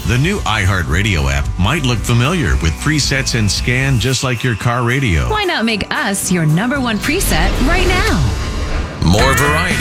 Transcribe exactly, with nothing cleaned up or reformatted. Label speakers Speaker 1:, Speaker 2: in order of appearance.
Speaker 1: The new iHeartRadio app might look familiar with presets and scan just like your car radio.
Speaker 2: Why not make us your number one preset right now?
Speaker 1: More variety.